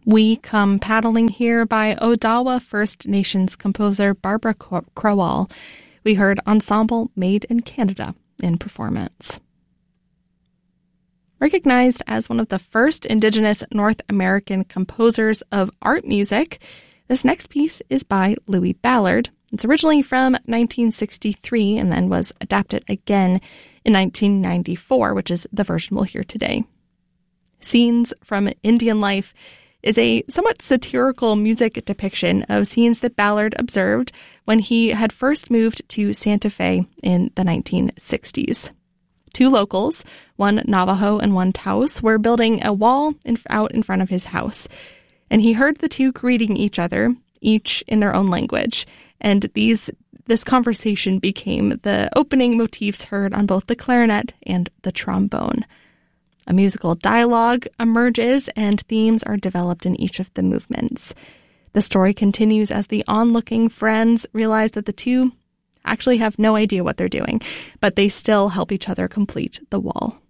We Come Paddling Here by Odawa First Nations composer Barbara Crowell. We heard Ensemble Made in Canada in performance. Recognized as one of the first Indigenous North American composers of art music, this next piece is by Louis Ballard. It's originally from 1963 and then was adapted again in 1994, which is the version we'll hear today. Scenes from Indian Life is a somewhat satirical music depiction of scenes that Ballard observed when he had first moved to Santa Fe in the 1960s. Two locals, one Navajo and one Taos, were building a wall out in front of his house, and he heard the two greeting each other, each in their own language, and this conversation became the opening motifs heard on both the clarinet and the trombone. A musical dialogue emerges and themes are developed in each of the movements. The story continues as the onlooking friends realize that the two actually have no idea what they're doing, but they still help each other complete the wall.